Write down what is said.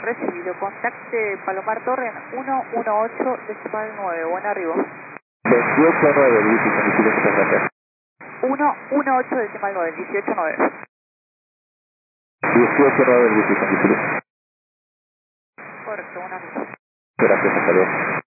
recibido. Contacte Palomar Torre en 118.9. Buen arribo. 28.9, el wifi con Isidro, muchas gracias. 118.9, 18.9. 18.9, el wifi con Isidro. Correcto, buen arribo. Gracias, hasta luego.